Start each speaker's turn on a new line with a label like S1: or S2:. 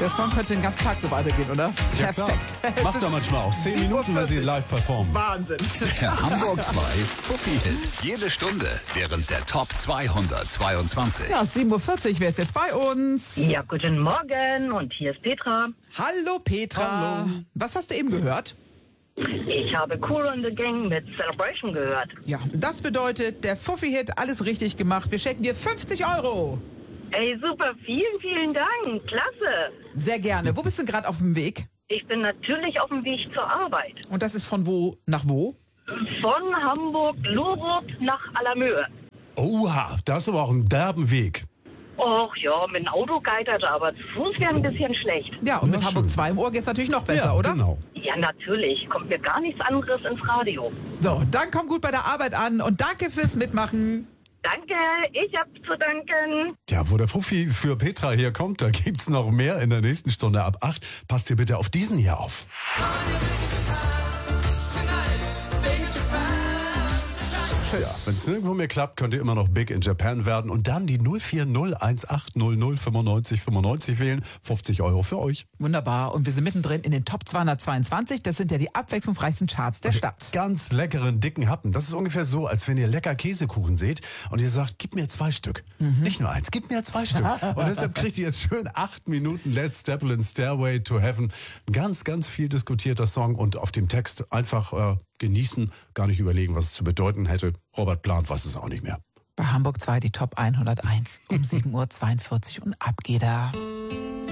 S1: Der Song könnte den ganzen Tag so weitergehen, oder?
S2: Ja,
S1: Perfekt.
S2: klar. Macht er manchmal auch. 10 Minuten, wenn sie live performen.
S1: Wahnsinn.
S3: Der Hamburg 2 Fuffi-Hit. Jede Stunde während der Top 222.
S1: Ja, 7.40 Uhr wäre es jetzt bei uns.
S4: Ja, guten Morgen und hier ist Petra.
S1: Hallo Petra.
S2: Hallo.
S1: Was hast du eben gehört?
S4: Ich habe Cool on the Gang mit Celebration gehört.
S1: Ja, das bedeutet, der Fuffi-Hit, alles richtig gemacht. Wir schenken dir 50 Euro.
S4: Ey, super, vielen, vielen Dank. Klasse.
S1: Sehr gerne. Wo bist du gerade auf dem Weg?
S4: Ich bin natürlich auf dem Weg zur Arbeit.
S1: Und das ist von wo nach wo?
S4: Von Hamburg-Lohrup nach Allermöhe.
S2: Oha, das ist aber auch ein derben Weg.
S4: Och ja, mit dem Auto geitert, aber zu Fuß wäre ein bisschen schlecht.
S1: Ja, und
S2: Na,
S1: mit Hamburg
S2: schön.
S1: 2 im Ohr geht es natürlich noch besser,
S2: ja,
S1: oder?
S2: Genau.
S4: Ja, natürlich. Kommt mir gar nichts anderes ins Radio.
S1: So, dann komm gut bei der Arbeit an und danke fürs Mitmachen.
S4: Danke, ich hab zu danken.
S2: Ja, wo der Fuffi für Petra hier kommt, da gibt's noch mehr in der nächsten Stunde ab 8. Passt ihr bitte auf diesen hier auf. Ja, wenn es nirgendwo mehr klappt, könnt ihr immer noch Big in Japan werden und dann die 04018009595 wählen. 50 Euro für euch.
S1: Wunderbar. Und wir sind mittendrin in den Top 222. Das sind ja die abwechslungsreichsten Charts der Stadt.
S2: Ganz leckeren, dicken Happen. Das ist ungefähr so, als wenn ihr lecker Käsekuchen seht und ihr sagt, gib mir 2 Stück. Nicht nur 1, gib mir 2 Stück. Und deshalb kriegt ihr jetzt schön 8 Minuten Led Zeppelin Stairway to Heaven. Ein ganz, ganz viel diskutierter Song und auf dem Text einfach genießen, gar nicht überlegen, was es zu bedeuten hätte. Robert Plant weiß es auch nicht mehr.
S1: Bei Hamburg 2 die Top 101 um 7.42 Uhr und ab geht er.